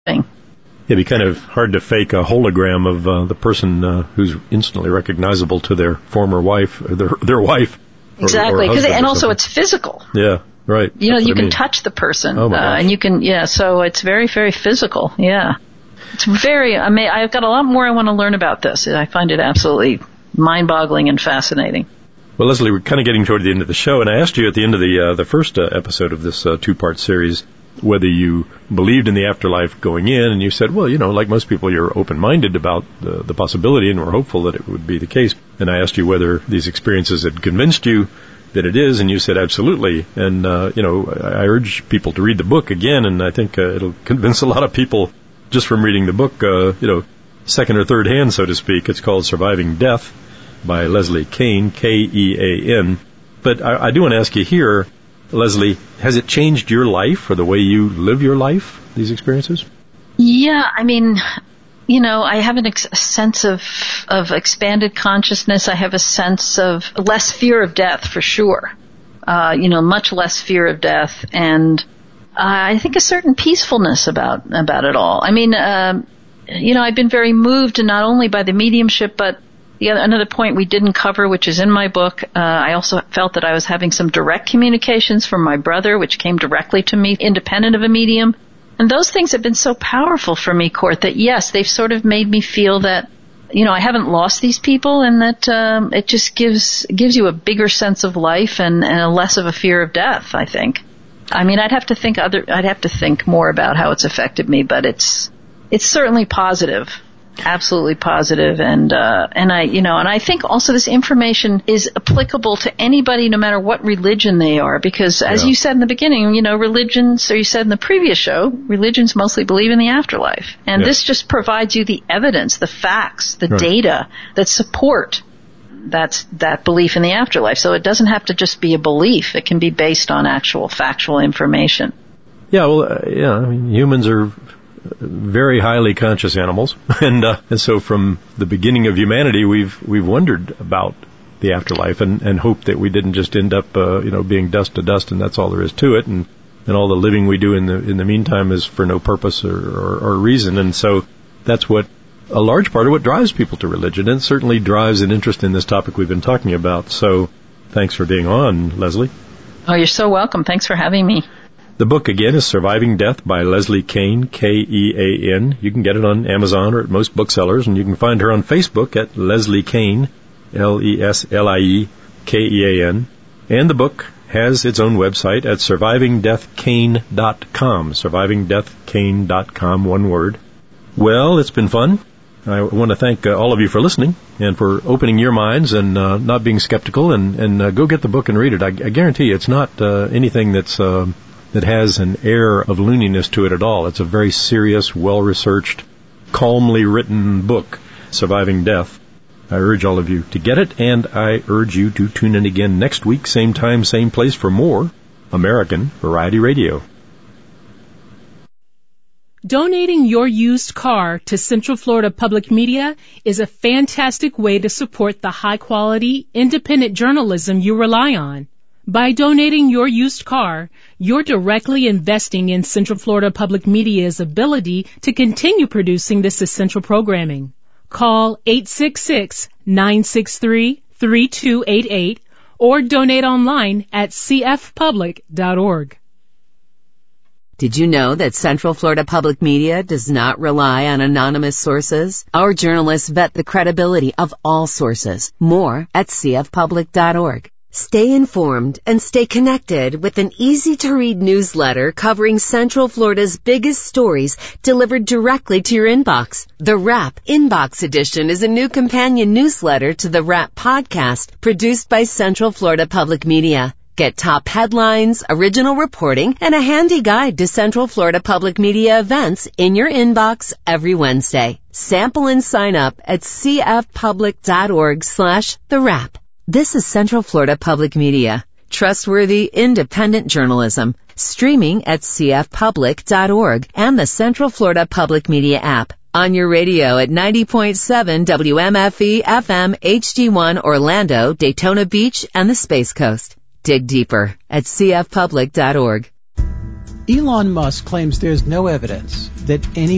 thing. It'd be kind of hard to fake a hologram of the person who's instantly recognizable to their former wife, or their wife. Exactly, and also it's physical. Yeah, right. You can touch the person, and you can, so it's very, very physical, yeah. It's very, I've got a lot more I want to learn about this. I find it absolutely mind-boggling and fascinating. Well, Leslie, we're kind of getting toward the end of the show, and I asked you at the end of the first episode of this two-part series whether you believed in the afterlife going in, and you said, well, like most people, you're open-minded about the possibility, and we're hopeful that it would be the case. And I asked you whether these experiences had convinced you that it is, and you said absolutely. And, I urge people to read the book again, and I think it'll convince a lot of people just from reading the book, second or third hand, so to speak. It's called Surviving Death by Leslie Kean, Kean. But I do want to ask you here, Leslie, has it changed your life or the way you live your life, these experiences? Yeah, I have a sense of expanded consciousness. I have a sense of less fear of death, for sure. Much less fear of death, and I think a certain peacefulness about it all. I've been very moved, not only by the mediumship, but another point we didn't cover, which is in my book. I also felt that I was having some direct communications from my brother, which came directly to me, independent of a medium. And those things have been so powerful for me, Court, that yes, they've sort of made me feel that, I haven't lost these people, and that it just gives you a bigger sense of life and a less of a fear of death, I think. I'd have to think more about how it's affected me, but it's certainly positive. Absolutely positive, and I think also this information is applicable to anybody, no matter what religion they are, because as you said in the beginning, religions, or you said in the previous show, religions mostly believe in the afterlife, and this just provides you the evidence, the facts, the data that support that belief in the afterlife. So it doesn't have to just be a belief; it can be based on actual factual information. Yeah, well, humans are very highly conscious animals, and so from the beginning of humanity, we've wondered about the afterlife and hoped that we didn't just end up, being dust to dust, and that's all there is to it, and all the living we do in the meantime is for no purpose or reason, and so that's what a large part of what drives people to religion, and certainly drives an interest in this topic we've been talking about. So, thanks for being on, Leslie. Oh, you're so welcome. Thanks for having me. The book, again, is Surviving Death by Leslie Kean, Kean. You can get it on Amazon or at most booksellers, and you can find her on Facebook at Leslie Kean, Lesliekean. And the book has its own website at survivingdeathkean.com, survivingdeathkean.com, one word. Well, it's been fun. I want to thank all of you for listening and for opening your minds and not being skeptical, and go get the book and read it. I guarantee you it's not anything that has an air of looniness to it at all. It's a very serious, well-researched, calmly written book, Surviving Death. I urge all of you to get it, and I urge you to tune in again next week, same time, same place, for more American Variety Radio. Donating your used car to Central Florida Public Media is a fantastic way to support the high-quality, independent journalism you rely on. By donating your used car, you're directly investing in Central Florida Public Media's ability to continue producing this essential programming. Call 866-963-3288 or donate online at cfpublic.org. Did you know that Central Florida Public Media does not rely on anonymous sources? Our journalists vet the credibility of all sources. More at cfpublic.org. Stay informed and stay connected with an easy-to-read newsletter covering Central Florida's biggest stories delivered directly to your inbox. The Wrap Inbox Edition is a new companion newsletter to the Wrap podcast produced by Central Florida Public Media. Get top headlines, original reporting, and a handy guide to Central Florida Public Media events in your inbox every Wednesday. Sample and sign up at cfpublic.org/The Wrap. This is Central Florida Public Media, trustworthy, independent journalism, streaming at cfpublic.org and the Central Florida Public Media app. On your radio at 90.7 WMFE FM HD1 Orlando, Daytona Beach, and the Space Coast. Dig deeper at cfpublic.org. Elon Musk claims there's no evidence that any